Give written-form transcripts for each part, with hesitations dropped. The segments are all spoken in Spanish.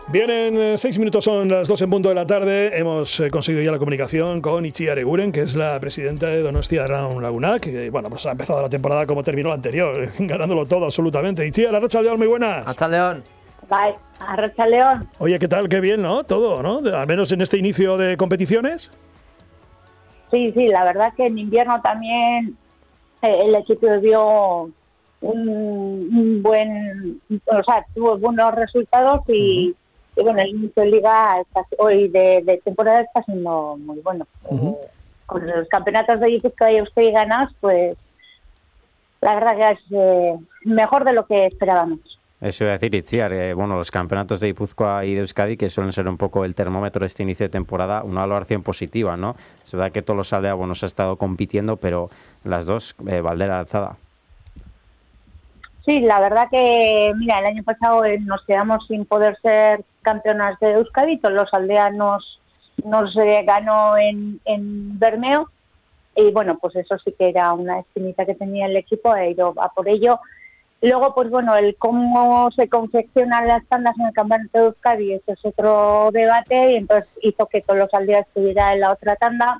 Bien, en 6 minutos son las 2 en punto de la tarde. Hemos conseguido ya la comunicación con Itziar Eguren, que es la presidenta de Donostia Round Laguna, que bueno, pues ha empezado la temporada como terminó la anterior, ganándolo todo absolutamente. Itziar, Arratsaldeon, muy buenas. Arratsaldeon. Bye, Arratsaldeon. Oye, ¿qué tal? Qué bien, ¿no? Todo, ¿no? Al menos en este inicio de competiciones. Sí, la verdad que en invierno también el equipo dio un buen, o sea, tuvo buenos resultados y bueno, el inicio de liga hoy de temporada está siendo muy bueno. Con los campeonatos de Guipúzcoa y Euskadi ganados, pues la verdad que es mejor de lo que esperábamos. Eso iba a decir, Itziar, bueno, los campeonatos de Guipúzcoa y de Euskadi, que suelen ser un poco el termómetro de este inicio de temporada, una valoración positiva, ¿no? Es verdad que todos los aldeas, bueno, se ha estado compitiendo, pero las dos, bandera alzada. Sí, la verdad que, mira, el año pasado nos quedamos sin poder ser campeonas de Euskadi, todos los aldeanos nos ganó en Bermeo y bueno, pues eso sí que era una espinita que tenía el equipo, he ido a por ello. Luego, pues bueno, el cómo se confeccionan las tandas en el campeonato de Euskadi, ese es otro debate, y entonces hizo que todos los aldeas estuvieran en la otra tanda.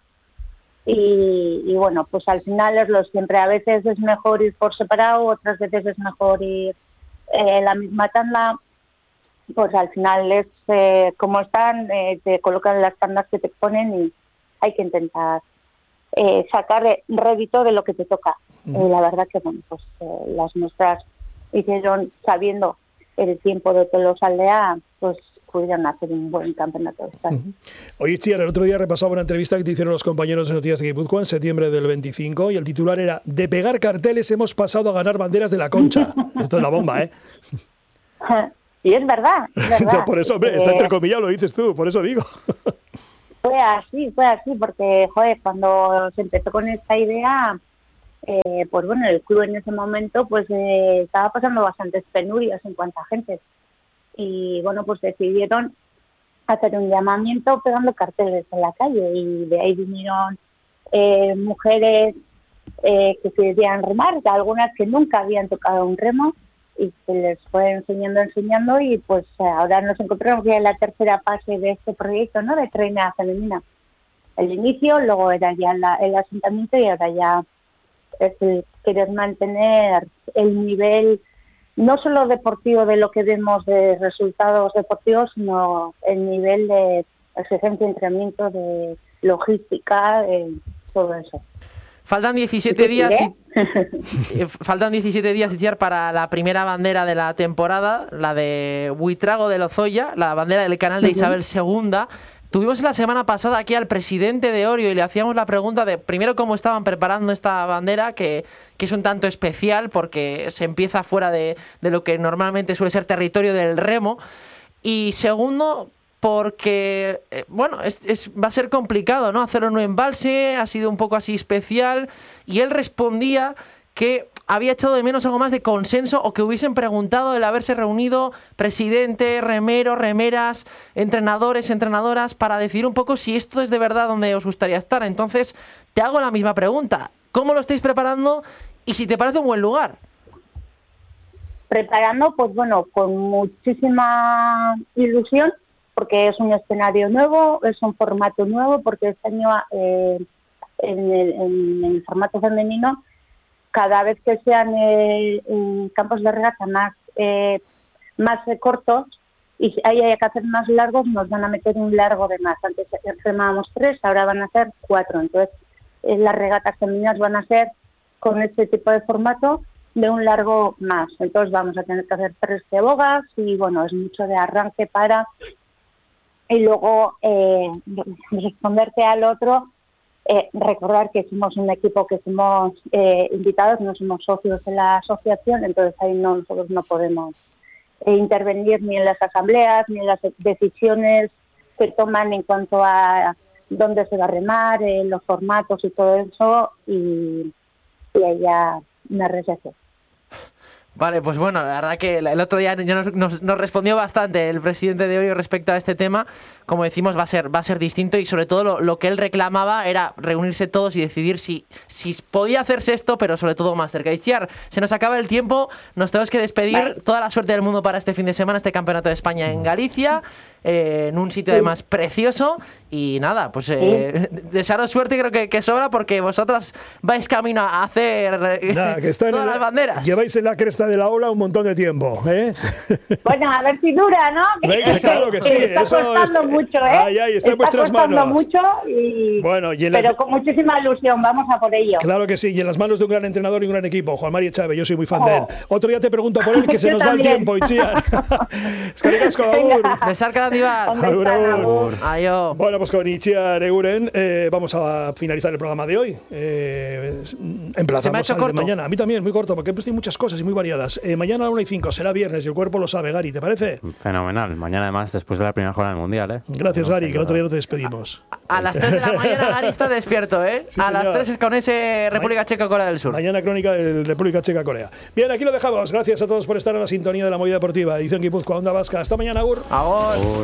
Y bueno, pues al final es lo siempre. A veces es mejor ir por separado, otras veces es mejor ir en la misma tanda. Pues al final es como están, te colocan las tandas que te ponen y hay que intentar sacar rédito de lo que te toca. La verdad que bueno, pues las nuestras hicieron, sabiendo el tiempo de todos los aldeas, pues pudieron hacer un buen campeonato. Oye, Itziar, el otro día repasaba una entrevista que te hicieron los compañeros de Noticias de Guipúzcoa en septiembre del 25 y el titular era: de pegar carteles hemos pasado a ganar banderas de la Concha. Esto es la bomba, ¿eh? Y es verdad. Por eso, hombre, está entrecomillado, lo dices tú, por eso digo. Fue así, porque, joder, cuando se empezó con esta idea, pues bueno, el club en ese momento pues estaba pasando bastantes penurias en cuanto a gente. Y bueno, pues decidieron hacer un llamamiento pegando carteles en la calle y de ahí vinieron mujeres que se querían remar, algunas que nunca habían tocado un remo y se les fue enseñando y pues ahora nos encontramos ya en la tercera fase de este proyecto, ¿no? De trainera femenina. El inicio, luego era ya el asentamiento y ahora ya es el querer mantener el nivel no solo deportivo de lo que vemos de resultados deportivos, sino el nivel de exigencia, entrenamiento, de logística, de todo eso. Faltan 17 días faltan 17 días, Itziar, para la primera bandera de la temporada, la de Buitrago de Lozoya, la bandera del canal de Isabel II. Tuvimos la semana pasada aquí al presidente de Orio y le hacíamos la pregunta de, primero, cómo estaban preparando esta bandera, que es un tanto especial porque se empieza fuera de lo que normalmente suele ser territorio del remo. Y segundo, porque, bueno, va a ser complicado, ¿no? Hacerlo en un embalse, ha sido un poco así especial. Y él respondía que había echado de menos algo más de consenso o que hubiesen preguntado el haberse reunido presidente, remeros, remeras, entrenadores, entrenadoras, para decidir un poco si esto es de verdad donde os gustaría estar. Entonces, te hago la misma pregunta. ¿Cómo lo estáis preparando y si te parece un buen lugar? Preparando, pues bueno, con muchísima ilusión, porque es un escenario nuevo, es un formato nuevo, porque este año en el formato femenino, cada vez que sean campos de regata más cortos y hay que hacer más largos, nos van a meter un largo de más. Antes remábamos 3, ahora van a ser 4. Entonces, las regatas femeninas van a ser con este tipo de formato de un largo más. Entonces, vamos a tener que hacer 3 bogas y, bueno, es mucho de arranque para... Y luego, responderte al otro... recordar que somos un equipo que somos invitados, no somos socios de la asociación, entonces ahí nosotros no podemos intervenir ni en las asambleas ni en las decisiones que toman en cuanto a dónde se va a remar, los formatos y todo eso, y ahí ya una recesión. Vale, pues bueno, la verdad que el otro día ya nos respondió bastante el presidente de hoy respecto a este tema. Como decimos, va a ser distinto y sobre todo lo que él reclamaba era reunirse todos y decidir si podía hacerse esto, pero sobre todo más cerca. Itziar, se nos acaba el tiempo, nos tenemos que despedir. Vale. Toda la suerte del mundo para este fin de semana, este Campeonato de España en Galicia, en un sitio además precioso. Y nada, pues desearos suerte, creo que sobra, porque vosotras vais camino a hacer todas las banderas. Lleváis en la cresta de la ola un montón de tiempo, ¿eh? Bueno, a ver si dura, ¿no? Venga, claro que sí. Está costando mucho, ¿eh? Está en vuestras manos. Mucho pero con muchísima ilusión, vamos a por ello. Claro que sí, y en las manos de un gran entrenador y un gran equipo, Juan Mari Echave, yo soy muy fan de él. Otro día te pregunto por él, que se nos va el tiempo, Itziar. Eskerrik asko, agur. Besar cada día. Agur. Adiós. Bueno, pues con Itziar Eguren vamos a finalizar el programa de hoy. Emplazamos al de mañana. A mí también, muy corto, porque hemos tenido muchas cosas y muy variadas. Mañana a las 1:05 será viernes y el cuerpo lo sabe, Gary, ¿te parece? Fenomenal. Mañana además, después de la primera jornada del Mundial, ¿eh? Gracias, Gary, que el otro día no te despedimos. A las 3 de la mañana Gary está despierto, ¿eh? Sí, a las 3 con ese República Checa Corea del Sur. Mañana crónica de República Checa Corea. Bien, aquí lo dejamos. Gracias a todos por estar en la sintonía de la movida deportiva. Edición Guipúzcoa, Onda Vasca. Hasta mañana, agur. Agur.